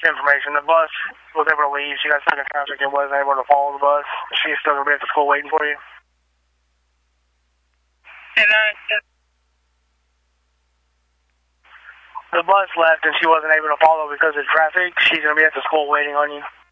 information. The bus was able to leave. She got stuck in traffic and wasn't able to follow the bus. She's still going to be at the school waiting for you. The bus left and she wasn't able to follow because of traffic. She's going to be at the school waiting on you.